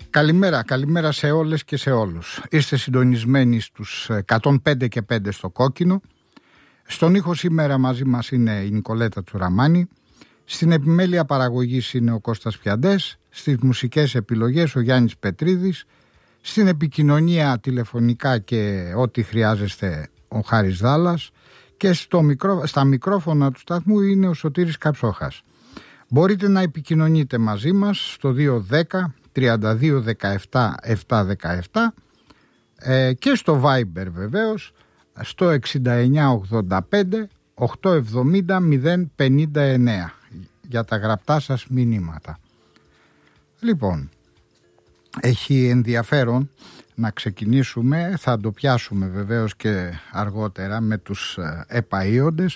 Καλημέρα σε όλες και σε όλους. Είστε συντονισμένοι στους 105 και 5 στο Κόκκινο. Στον ήχο σήμερα μαζί μας είναι η Νικολέτα Τσουραμάνη. Στην επιμέλεια παραγωγής είναι ο Κώστας Πιαντές. Στις μουσικές επιλογές ο Γιάννης Πετρίδης. Στην επικοινωνία τηλεφωνικά και ό,τι χρειάζεστε ο Χάρης Δάλλας. Και στα μικρόφωνα του σταθμού είναι ο Σωτήρης Καψόχας. Μπορείτε να επικοινωνείτε μαζί μας στο 210 32 17 717 και στο Viber βεβαίως στο 69 85 870 059 για τα γραπτά σας μηνύματα. Λοιπόν, έχει ενδιαφέρον να ξεκινήσουμε, θα το πιάσουμε βεβαίως και αργότερα με τους επαΐοντες,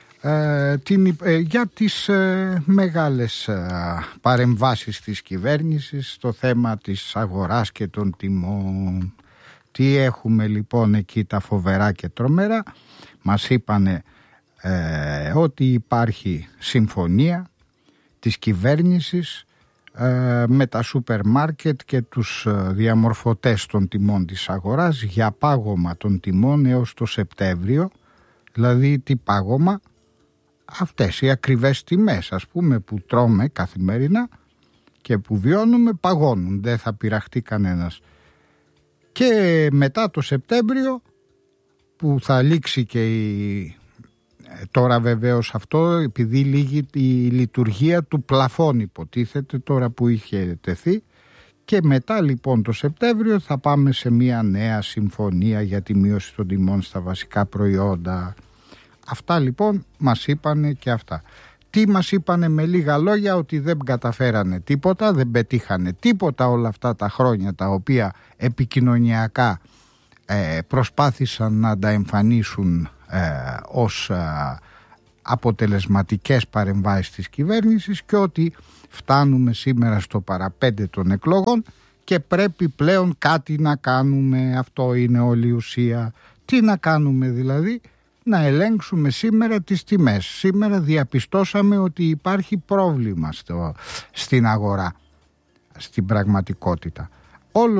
για τις μεγάλες παρεμβάσεις της κυβέρνησης στο θέμα της αγοράς και των τιμών. Τι έχουμε λοιπόν εκεί τα φοβερά και τρομερά? Μας είπανε ότι υπάρχει συμφωνία της κυβέρνησης με τα σούπερ μάρκετ και τους διαμορφωτές των τιμών της αγοράς για πάγωμα των τιμών έως το Σεπτέμβριο. Δηλαδή τι πάγωμα? Αυτές οι ακριβές τιμές, ας πούμε, που τρώμε καθημερινά και που βιώνουμε, παγώνουν, δεν θα πειραχτεί κανένας. Και μετά το Σεπτέμβριο που θα λήξει και τώρα βεβαίως αυτό, επειδή λύγει η λειτουργία του πλαφών υποτίθεται τώρα που είχε τεθεί, και μετά λοιπόν το Σεπτέμβριο θα πάμε σε μια νέα συμφωνία για τη μείωση των τιμών στα βασικά προϊόντα. Αυτά λοιπόν μας είπανε και αυτά. Τι μας είπανε με λίγα λόγια? Ότι δεν καταφέρανε τίποτα, δεν πετύχανε τίποτα όλα αυτά τα χρόνια τα οποία επικοινωνιακά προσπάθησαν να τα εμφανίσουν ως αποτελεσματικές παρεμβάσεις της κυβέρνησης, και ότι φτάνουμε σήμερα στο παραπέντε των εκλογών και πρέπει πλέον κάτι να κάνουμε. Αυτό είναι όλη η ουσία. Τι να κάνουμε δηλαδή? Να ελέγξουμε σήμερα τις τιμές. Σήμερα διαπιστώσαμε ότι υπάρχει πρόβλημα στην αγορά, στην πραγματικότητα. Όλο